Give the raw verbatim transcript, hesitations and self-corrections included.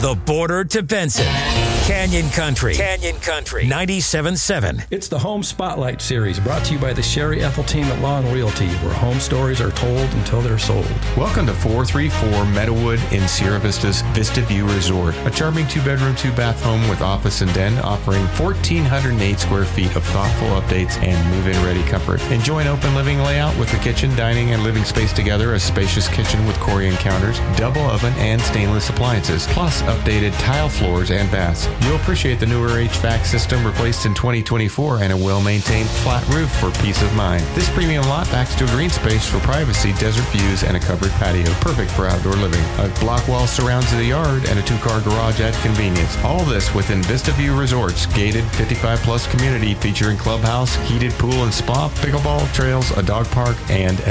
The border to Benson. Canyon Country. Canyon Country. ninety-seven point seven. It's the Home Spotlight Series, brought to you by the Sherry Ethel team at Lawn Realty, where home stories are told until they're sold. Welcome to four thirty-four Meadowood in Sierra Vista's Vista View Resort, a charming two-bedroom, two-bath home with office and den, offering one thousand four hundred eight square feet of thoughtful updates and move-in ready comfort. Enjoy an open living layout with the kitchen, dining, and living space together, a spacious kitchen with Corian counters, double oven, and stainless appliances, plus updated tile floors and baths. You'll appreciate the newer H V A C system replaced in twenty twenty-four and a well-maintained flat roof for peace of mind. This premium lot backs to a green space for privacy, desert views, and a covered patio, perfect for outdoor living. A block wall surrounds the yard and a two-car garage at convenience. All this within Vista View Resort's gated fifty-five plus community featuring clubhouse, heated pool and spa, pickleball trails, a dog park, and